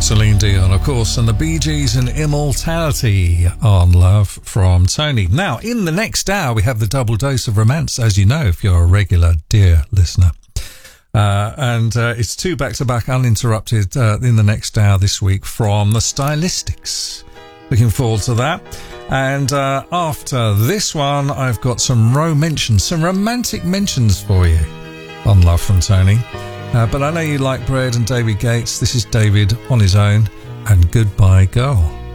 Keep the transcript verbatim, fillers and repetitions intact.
Celine Dion, of course, and the Bee Gees and Immortality on Love from Tony. Now, in the next hour, we have the double dose of romance, as you know, if you're a regular dear listener. Uh, and uh, it's two back-to-back uninterrupted uh, in the next hour this week from the Stylistics. Looking forward to that. And uh, after this one, I've got some ro-mentions, some romantic mentions for you on Love from Tony. Uh, but I know you like Bread and David Gates. This is David on his own and Goodbye Girl.